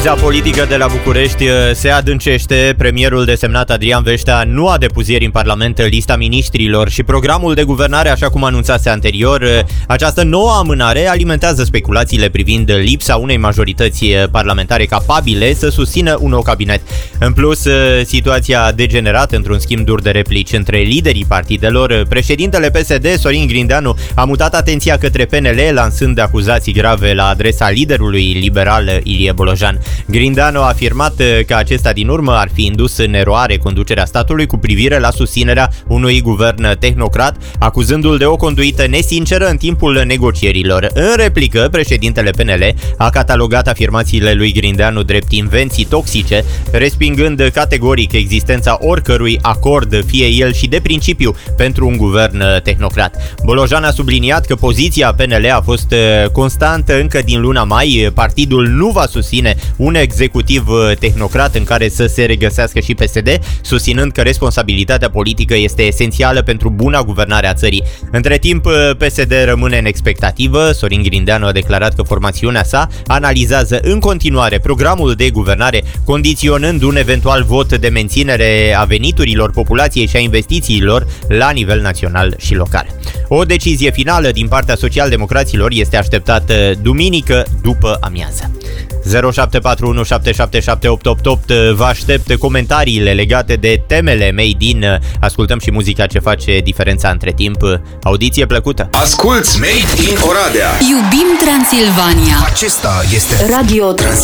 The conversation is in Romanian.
Politică de la București se adâncește. Premierul desemnat Adrian Veștea nu a depus ieri în Parlament lista miniștrilor și programul de guvernare, așa cum anunțase anterior. Această nouă amânare alimentează speculațiile privind lipsa unei majorități parlamentare capabile să susțină un nou cabinet. În plus, situația a degenerat într-un schimb dur de replici între liderii partidelor. Președintele PSD, Sorin Grindeanu, a mutat atenția către PNL, lansând acuzații grave la adresa liderului liberal Ilie Bolojan. Grindeanu a afirmat că acesta din urmă ar fi indus în eroare conducerea statului cu privire la susținerea unui guvern tehnocrat, acuzându-l de o conduită nesinceră în timpul negocierilor. În replică, președintele PNL a catalogat afirmațiile lui Grindeanu drept invenții toxice, respingând categoric existența oricărui acord, fie el și de principiu, pentru un guvern tehnocrat. Bolojan a subliniat că poziția PNL a fost constantă încă din luna mai. Partidul nu va susține un executiv tehnocrat în care să se regăsească și PSD, susținând că responsabilitatea politică este esențială pentru buna guvernare a țării. Între timp, PSD rămâne în expectativă. Sorin Grindeanu a declarat că formațiunea sa analizează în continuare programul de guvernare, condiționând un eventual vot de menținere a veniturilor populației și a investițiilor la nivel național și local. O decizie finală din partea socialdemocraților este așteptată duminică după amiază. 0741 777 888. Vă aștept comentariile legate de temele Made in. Ascultăm și muzica ce face diferența între timp. Audiție plăcută! Asculți Made in Oradea! Iubim Transilvania! Acesta este Radio